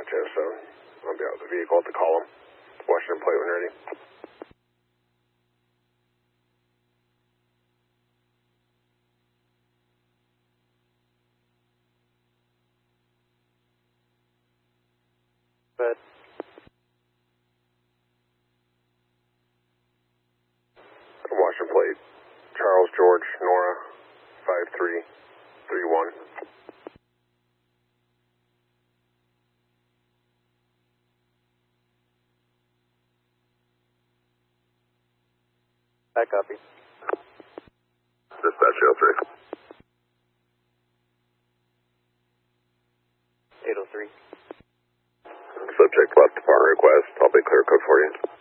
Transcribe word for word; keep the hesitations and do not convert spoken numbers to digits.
Gotcha, so I'll be out of the vehicle at the column. Washington plate when ready. But Washington plate, Charles George Nora, five three three one. I copy. Dispatch oh three. eight oh three. Subject left upon request. I'll be clear code for you.